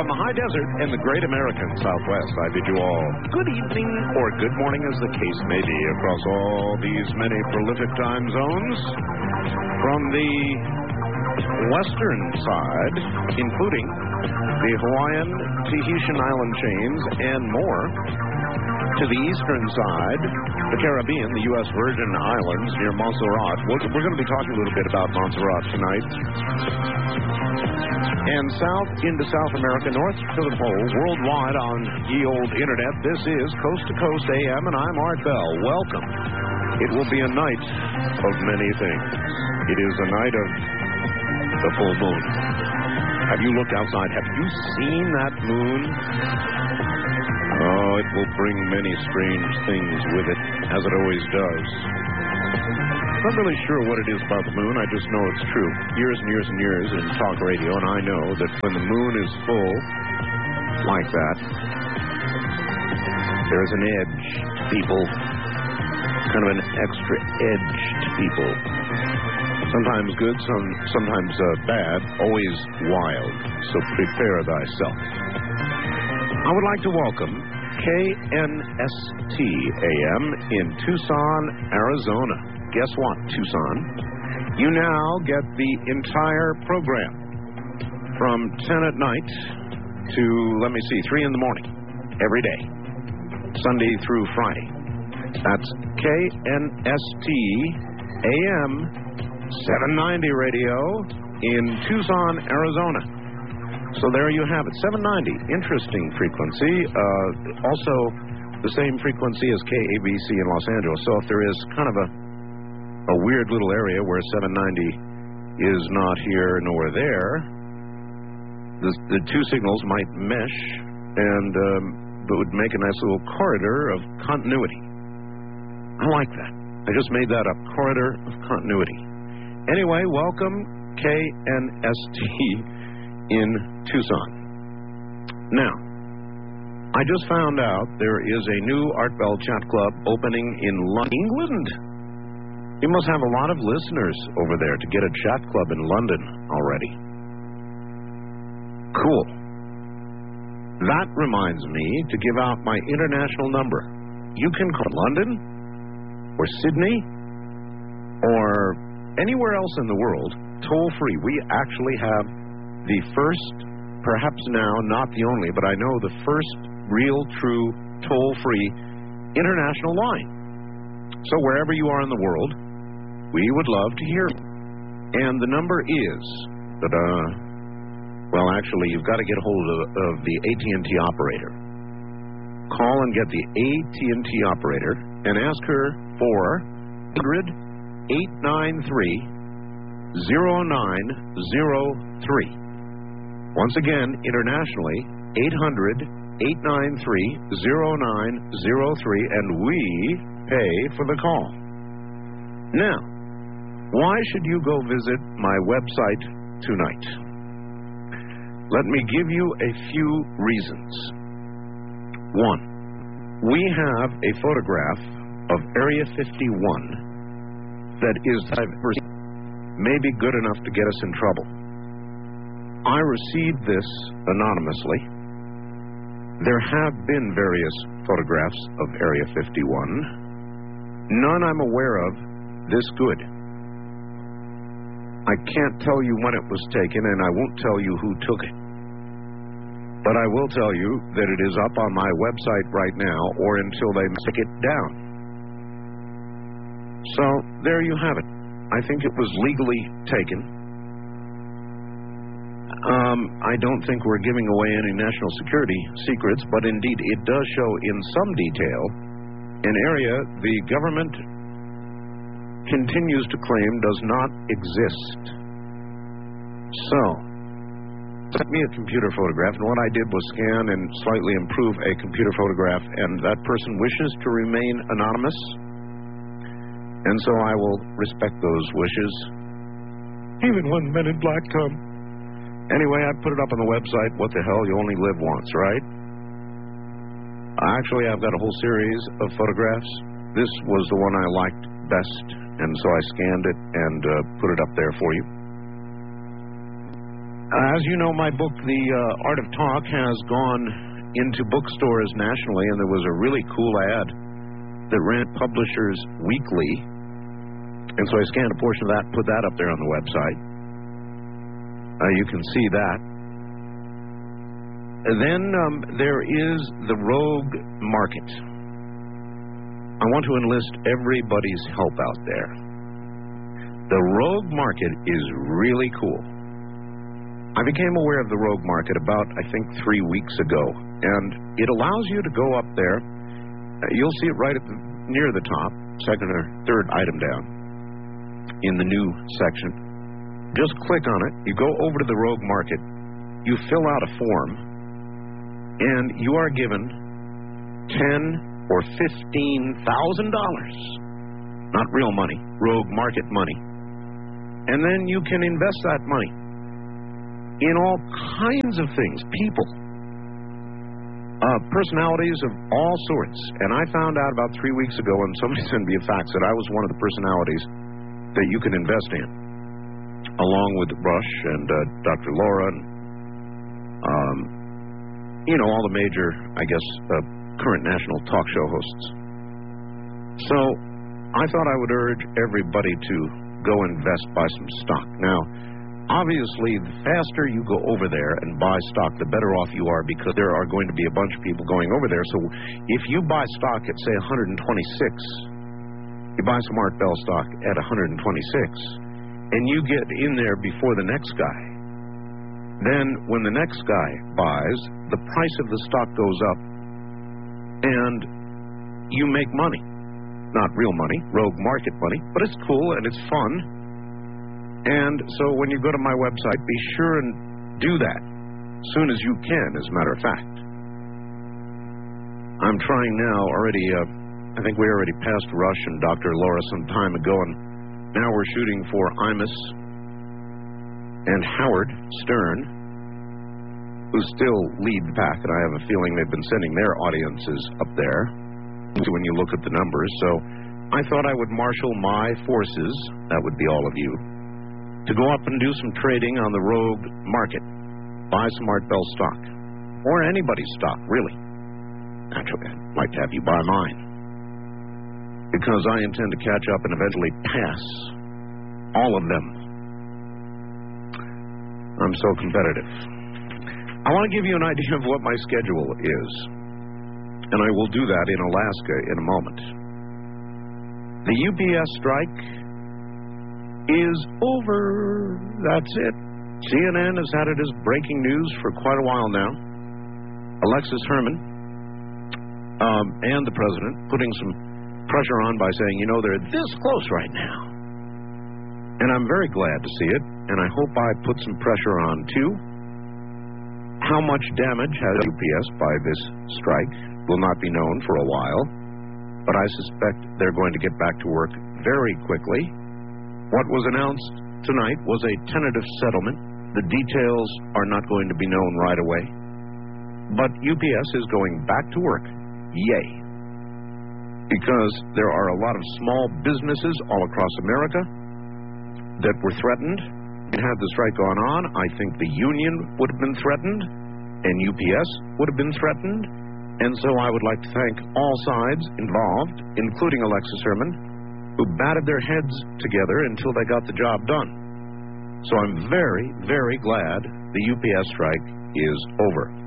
From the high desert and the great American Southwest, I bid you all good evening or good morning, as the case may be, across all these many prolific time zones. From the western side, including the Hawaiian, Tahitian island chains, and more, to the eastern side, the Caribbean, the U.S. Virgin Islands near Montserrat. We're going to be talking a little bit about Montserrat tonight. And south into South America, north to the pole, worldwide on ye old internet. This is Coast to Coast AM, and I'm Art Bell. Welcome. It will be a night of many things. It is a night of the full moon. Have you looked outside? Have you seen that moon? Oh, it will bring many strange things with it, as it always does. I'm not really sure what it is about the moon. I just know it's true. Years and years and years in talk radio, and I know that when the moon is full, like that, there's an edge to people, kind of an extra edge to people. Sometimes good, sometimes bad, always wild. So prepare thyself. I would like to welcome KNST AM in Tucson, Arizona. Guess what, Tucson? You now get the entire program from 10 at night to, 3 in the morning, every day, Sunday through Friday. That's KNST AM 790 radio in Tucson, Arizona. So there you have it, 790, interesting frequency. Also the same frequency as KABC in Los Angeles. So if there is kind of a weird little area where 790 is not here nor there, the two signals might mesh and it would make a nice little corridor of continuity. I like that. I just made that up, corridor of continuity. Anyway, welcome KNST in Tucson. Now, I just found out there is a new Art Bell Chat Club opening in London, England. You must have a lot of listeners over there to get a chat club in London already. Cool. That reminds me to give out my international number. You can call London or Sydney or anywhere else in the world, toll free. We actually have the first, perhaps now not the only, but I know the first real, true, toll-free international line. So wherever you are in the world, we would love to hear you. And the number is, actually, you've got to get a hold of the AT&T operator. Call and get the AT&T operator and ask her for 800-893-0903. Once again, internationally, 800-893-0903, and we pay for the call. Now, why should you go visit my website tonight? Let me give you a few reasons. One, we have a photograph of Area 51 that is maybe good enough to get us in trouble. I received this anonymously. There have been various photographs of Area 51. None I'm aware of this good. I can't tell you when it was taken, and I won't tell you who took it. But I will tell you that it is up on my website right now, or until they take it down. So, there you have it. I think it was legally taken. I don't think we're giving away any national security secrets, but indeed it does show in some detail an area the government continues to claim does not exist. So, sent me a computer photograph, and what I did was scan and slightly improve a computer photograph, and that person wishes to remain anonymous, and so I will respect those wishes, even when Men in Black come. Anyway, I put it up on the website. What the hell? You only live once, right? Actually, I've got a whole series of photographs. This was the one I liked best, and so I scanned it and put it up there for you. As you know, my book, The Art of Talk, has gone into bookstores nationally, and there was a really cool ad that ran Publishers Weekly, and so I scanned a portion of that and put that up there on the website. You can see that. And then there is the Rogue Market. I want to enlist everybody's help out there. The Rogue Market is really cool. I became aware of the Rogue Market about, I think, 3 weeks ago, and it allows you to go up there. You'll see it right near the top, second or third item down in the new section. Just click on it. You go over to the Rogue Market. You fill out a form, and you are given $10,000 or $15,000. Not real money, Rogue Market money. And then you can invest that money in all kinds of things, people, personalities of all sorts. And I found out about 3 weeks ago when somebody sent me a fax that I was one of the personalities that you can invest in, along with Rush and Dr. Laura and, all the major, current national talk show hosts. So I thought I would urge everybody to go invest, buy some stock. Now, obviously, the faster you go over there and buy stock, the better off you are, because there are going to be a bunch of people going over there. So if you buy stock at, say, 126, you buy some Art Bell stock at 126, and you get in there before the next guy, then when the next guy buys, the price of the stock goes up, and you make money. Not real money, Rogue Market money, but it's cool and it's fun. And so when you go to my website, be sure and do that as soon as you can, as a matter of fact. I'm trying now already, I think we already passed Rush and Dr. Laura some time ago, and now we're shooting for Imus and Howard Stern, who still lead the pack, and I have a feeling they've been sending their audiences up there when you look at the numbers. So I thought I would marshal my forces, that would be all of you, to go up and do some trading on the Rogue Market. Buy some Art Bell stock. Or anybody's stock, really. Actually, I'd like to have you buy mine, because I intend to catch up and eventually pass all of them. I'm so competitive. I want to give you an idea of what my schedule is, and I will do that in Alaska in a moment. The UPS strike is over. That's it. CNN has had it as breaking news for quite a while now. Alexis Herman and the president putting some pressure on by saying, they're this close right now. And I'm very glad to see it, and I hope I put some pressure on, too. How much damage has UPS by this strike will not be known for a while, but I suspect they're going to get back to work very quickly. What was announced tonight was a tentative settlement. The details are not going to be known right away, but UPS is going back to work. Yay. Because there are a lot of small businesses all across America that were threatened. Had the strike gone on, I think the union would have been threatened, and UPS would have been threatened. And so I would like to thank all sides involved, including Alexis Herman, who batted their heads together until they got the job done. So I'm very, very glad the UPS strike is over.